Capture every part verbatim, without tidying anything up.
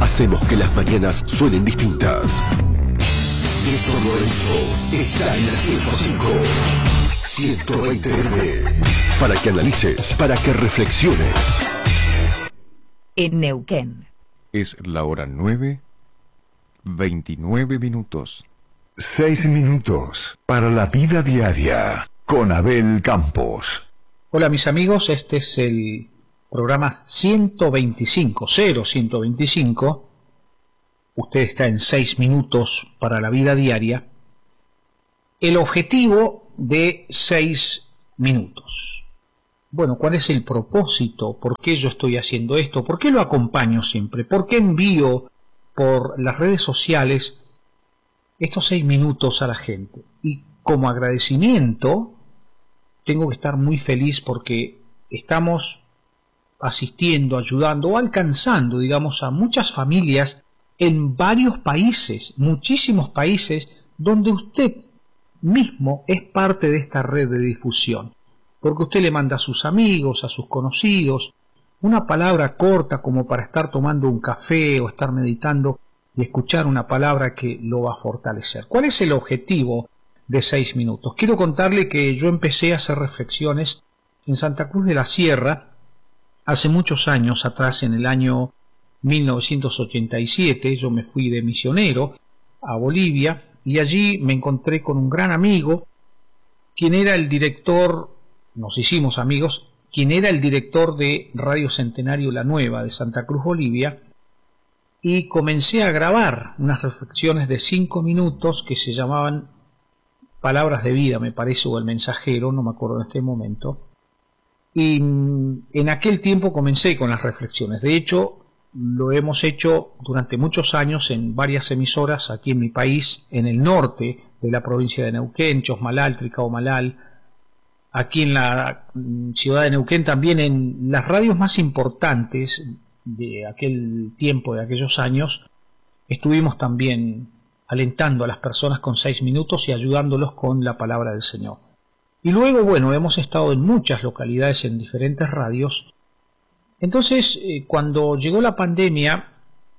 hacemos que las mañanas suenen distintas. Néstor Lorenzo está en la ciento cinco. ciento veinte M. Para que analices, para que reflexiones. En Neuquén. Es la hora nueve, veintinueve minutos. Seis minutos para la vida diaria con Abel Campos. Hola mis amigos, este es el programa ciento veinticinco, cero ciento veinticinco. Usted está en seis minutos para la vida diaria. El objetivo de seis minutos. Bueno, ¿cuál es el propósito? ¿Por qué yo estoy haciendo esto? ¿Por qué lo acompaño siempre? ¿Por qué envío por las redes sociales estos seis minutos a la gente? Y como agradecimiento, tengo que estar muy feliz porque estamos asistiendo, ayudando o alcanzando, digamos, a muchas familias en varios países, muchísimos países, donde usted mismo es parte de esta red de difusión. Porque usted le manda a sus amigos, a sus conocidos, una palabra corta como para estar tomando un café o estar meditando y escuchar una palabra que lo va a fortalecer. ¿Cuál es el objetivo de seis minutos? Quiero contarle que yo empecé a hacer reflexiones en Santa Cruz de la Sierra hace muchos años atrás, en el año mil novecientos ochenta y siete. Yo me fui de misionero a Bolivia y allí me encontré con un gran amigo, quien era el director, nos hicimos amigos, quien era el director de Radio Centenario La Nueva de Santa Cruz, Bolivia, y comencé a grabar unas reflexiones de cinco minutos que se llamaban Palabras de Vida, me parece, o El Mensajero, no me acuerdo en este momento. Y en aquel tiempo comencé con las reflexiones. De hecho, lo hemos hecho durante muchos años en varias emisoras aquí en mi país, en el norte de la provincia de Neuquén, Chosmalal, Tricaumalal, aquí en la ciudad de Neuquén, también en las radios más importantes de aquel tiempo, de aquellos años, estuvimos también alentando a las personas con seis minutos y ayudándolos con la palabra del Señor. Y luego, bueno, hemos estado en muchas localidades, en diferentes radios. Entonces, eh, cuando llegó la pandemia,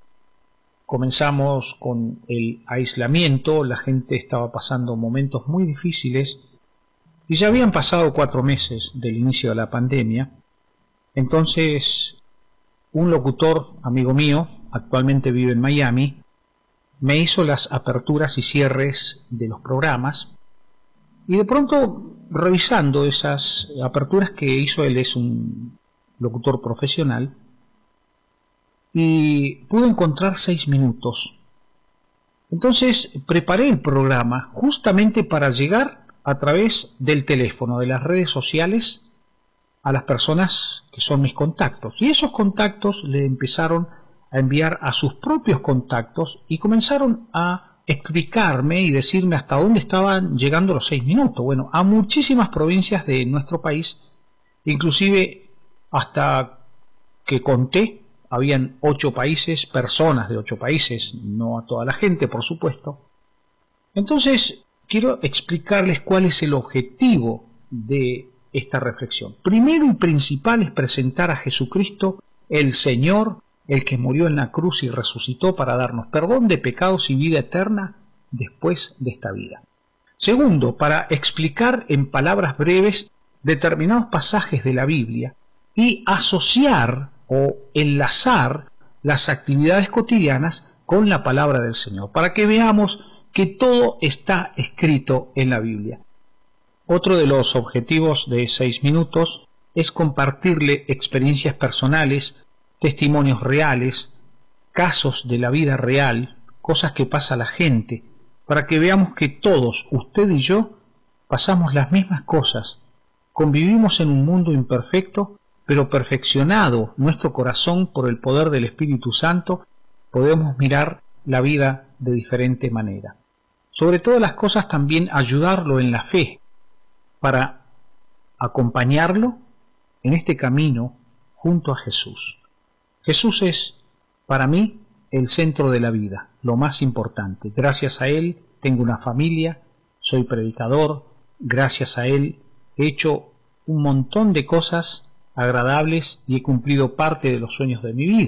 comenzamos con el aislamiento, la gente estaba pasando momentos muy difíciles, y ya habían pasado cuatro meses del inicio de la pandemia. Entonces, un locutor, amigo mío, actualmente vive en Miami, me hizo las aperturas y cierres de los programas, y de pronto, revisando esas aperturas que hizo él, es un locutor profesional, y pude encontrar seis minutos. Entonces preparé el programa justamente para llegar a través del teléfono, de las redes sociales, a las personas que son mis contactos. Y esos contactos le empezaron a enviar a sus propios contactos y comenzaron a explicarme y decirme hasta dónde estaban llegando los seis minutos. Bueno, a muchísimas provincias de nuestro país, inclusive hasta que conté, habían ocho países, personas de ocho países, no a toda la gente, por supuesto. Entonces, quiero explicarles cuál es el objetivo de esta reflexión. Primero y principal es presentar a Jesucristo, el Señor, el que murió en la cruz y resucitó para darnos perdón de pecados y vida eterna después de esta vida. Segundo, para explicar en palabras breves determinados pasajes de la Biblia y asociar o enlazar las actividades cotidianas con la palabra del Señor, para que veamos que todo está escrito en la Biblia. Otro de los objetivos de seis minutos es compartirle experiencias personales, testimonios reales, casos de la vida real, cosas que pasa a la gente, para que veamos que todos, usted y yo, pasamos las mismas cosas, convivimos en un mundo imperfecto, pero perfeccionado nuestro corazón por el poder del Espíritu Santo, podemos mirar la vida de diferente manera. Sobre todas las cosas también ayudarlo en la fe, para acompañarlo en este camino junto a Jesús. Jesús es, para mí, el centro de la vida, lo más importante. Gracias a Él tengo una familia, soy predicador, gracias a Él he hecho un montón de cosas agradables y he cumplido parte de los sueños de mi vida.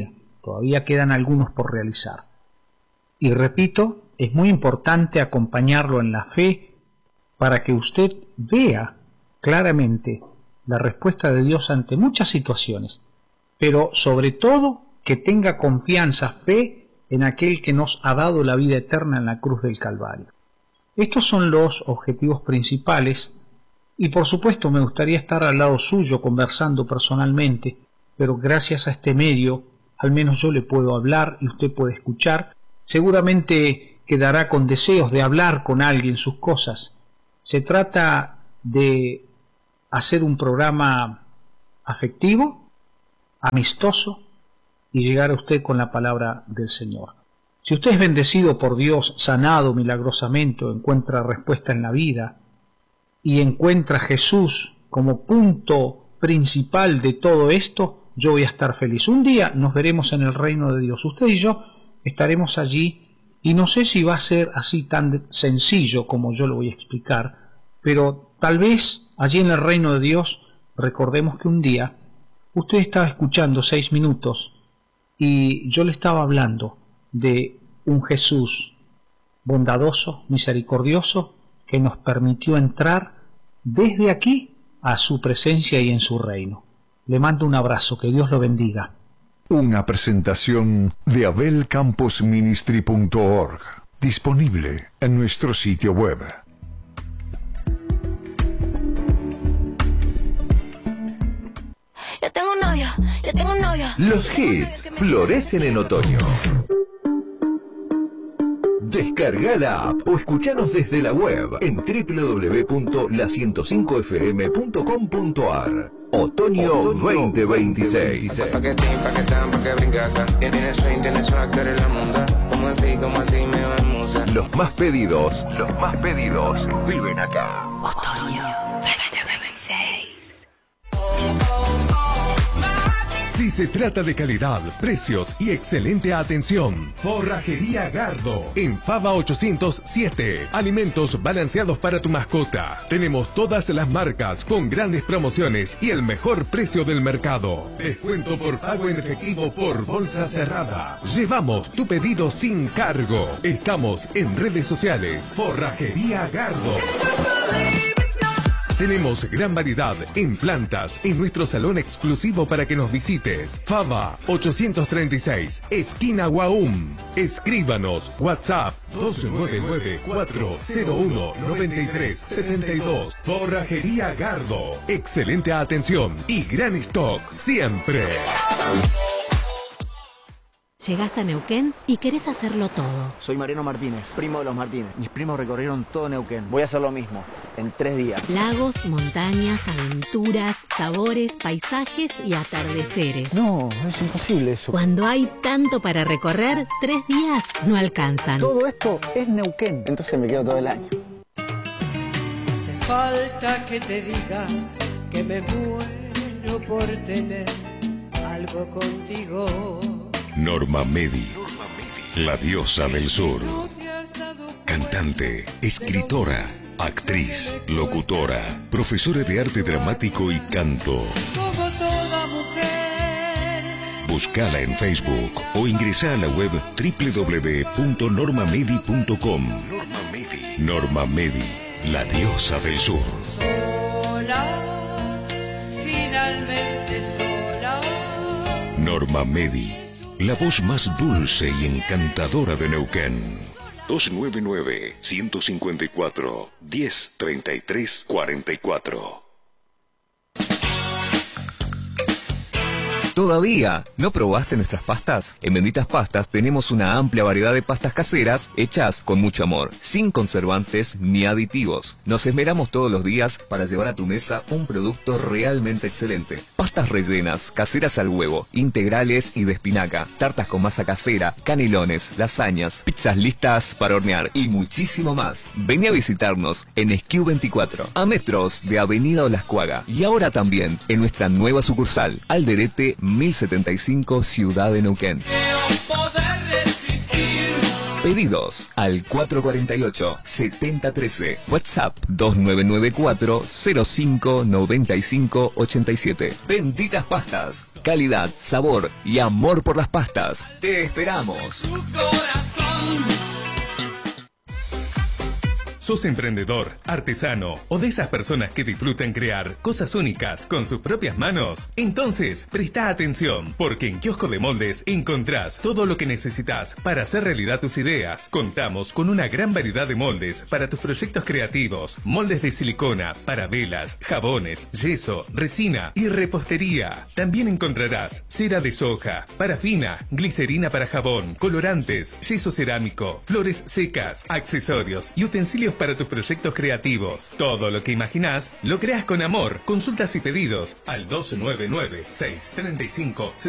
Todavía quedan algunos por realizar. Y repito, es muy importante acompañarlo en la fe para que usted vea claramente la respuesta de Dios ante muchas situaciones, pero sobre todo que tenga confianza, fe en aquel que nos ha dado la vida eterna en la cruz del Calvario. Estos son los objetivos principales y por supuesto me gustaría estar al lado suyo conversando personalmente, pero gracias a este medio al menos yo le puedo hablar y usted puede escuchar. Seguramente quedará con deseos de hablar con alguien sus cosas. Se trata de hacer un programa afectivo, amistoso y llegar a usted con la palabra del Señor. Si usted es bendecido por Dios, sanado milagrosamente, encuentra respuesta en la vida y encuentra a Jesús como punto principal de todo esto, yo voy a estar feliz. Un día nos veremos en el reino de Dios. Usted y yo estaremos allí y no sé si va a ser así tan sencillo como yo lo voy a explicar, pero tal vez allí en el reino de Dios recordemos que un día usted estaba escuchando seis minutos y yo le estaba hablando de un Jesús bondadoso, misericordioso, que nos permitió entrar desde aquí a su presencia y en su reino. Le mando un abrazo, que Dios lo bendiga. Una presentación de abel campos ministry punto org, disponible en nuestro sitio web. Yo tengo un novio, yo tengo un novio. Los hits florecen en otoño. Descarga la app o escuchanos desde la web en doble u doble u doble u punto la ciento cinco f m punto com punto a r. Otoño veinte veintiséis. Paquetín, paquetán, pa' que brinque acá. Tiene swing, tiene swag, tú eres la monda. Como así, como así me va musa. Los más pedidos, los más pedidos viven acá. Otoño veinte veintiséis. Si se trata de calidad, precios y excelente atención, Forrajería Gardo, en Fava ochocientos siete. Alimentos balanceados para tu mascota. Tenemos todas las marcas con grandes promociones y el mejor precio del mercado. Descuento por pago en efectivo por bolsa cerrada. Llevamos tu pedido sin cargo. Estamos en redes sociales. Forrajería Gardo. Tenemos gran variedad en plantas en nuestro salón exclusivo para que nos visites. Fava ochocientos treinta y seis, esquina Guaum. Escríbanos WhatsApp dos nueve nueve, cuatro cero uno, nueve tres siete dos. Forrajería Gardo. Excelente atención y gran stock siempre. Llegás a Neuquén y querés hacerlo todo. Soy Mariano Martínez, primo de los Martínez. Mis primos recorrieron todo Neuquén. Voy a hacer lo mismo, en tres días. Lagos, montañas, aventuras, sabores, paisajes y atardeceres. No, es imposible eso. Cuando hay tanto para recorrer, tres días no alcanzan. Todo esto es Neuquén. Entonces me quedo todo el año. Hace falta que te diga que me muero por tener algo contigo. Norma Medi, la diosa del sur. Cantante, escritora, actriz, locutora, profesora de arte dramático y canto. Como toda mujer. Búscala en Facebook o ingresa a la web doble u doble u doble u punto norma medi punto com. Norma Medi. Norma Medi, la diosa del sur. Sola, finalmente sola. Norma Medi, la voz más dulce y encantadora de Neuquén. dos nueve nueve, uno cinco cuatro, uno cero tres tres cuatro cuatro. ¿Todavía no probaste nuestras pastas? En Benditas Pastas tenemos una amplia variedad de pastas caseras hechas con mucho amor, sin conservantes ni aditivos. Nos esmeramos todos los días para llevar a tu mesa un producto realmente excelente. Pastas rellenas, caseras al huevo, integrales y de espinaca, tartas con masa casera, canelones, lasañas, pizzas listas para hornear y muchísimo más. Vení a visitarnos en Esquiu veinticuatro, a metros de Avenida Olascuaga, y ahora también en nuestra nueva sucursal, Alderete mil setenta y cinco, Ciudad de Neuquén. Pedidos al cuatro cuatro ocho, siete cero uno tres, WhatsApp dos nueve nueve cuatro, cero cinco, nueve cinco ocho siete. Benditas Pastas. calidad, sabor y amor por las pastas. Te esperamos. ¿Sos emprendedor, artesano o de esas personas que disfrutan crear cosas únicas con sus propias manos? Entonces, presta atención, porque en Kiosco de Moldes encontrás todo lo que necesitas para hacer realidad tus ideas. Contamos con una gran variedad de moldes para tus proyectos creativos. Moldes de silicona, para velas, jabones, yeso, resina y repostería. También encontrarás cera de soja, parafina, glicerina para jabón, colorantes, yeso cerámico, flores secas, accesorios y utensilios para tus proyectos creativos. Todo lo que imaginás lo creas con amor. Consultas y pedidos al dos nueve nueve, seis tres cinco,